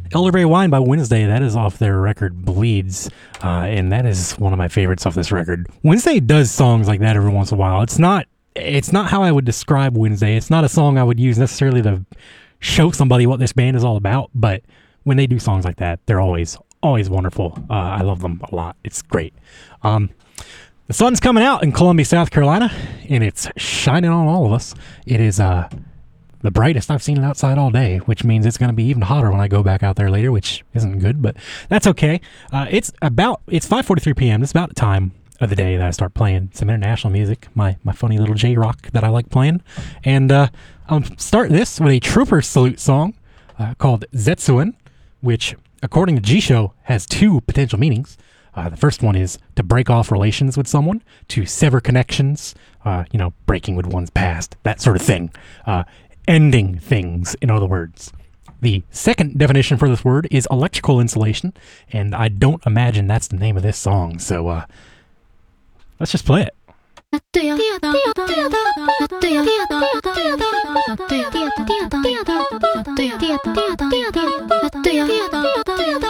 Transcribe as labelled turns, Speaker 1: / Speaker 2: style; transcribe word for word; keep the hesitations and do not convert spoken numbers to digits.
Speaker 1: Elderberry Wine by Wednesday, that is off their record Bleeds, uh, and that is one of my favorites off this record. Wednesday does songs like that every once in a while. It's not it's not how I would describe Wednesday. It's not a song I would use necessarily to show somebody what this band is all about, but when they do songs like that, they're always, always wonderful. Uh, I love them a lot. It's great. Um, the sun's coming out in Columbia, South Carolina, and it's shining on all of us. It is... Uh, the brightest I've seen it outside all day, which means it's going to be even hotter when I go back out there later, which isn't good, but that's okay. Uh, it's about, it's five forty-three p.m. It's about the time of the day that I start playing some international music, my, my funny little J-rock that I like playing. And uh, I'll start this with a Trooper Salute song uh, called Zetsuen, which, according to G-Show, has two potential meanings. Uh, the first one is to break off relations with someone, to sever connections, uh, you know, breaking with one's past, that sort of thing. Uh, ending things, in other words. The second definition for this word is electrical insulation, and I don't imagine that's the name of this song, so uh, let's just play it.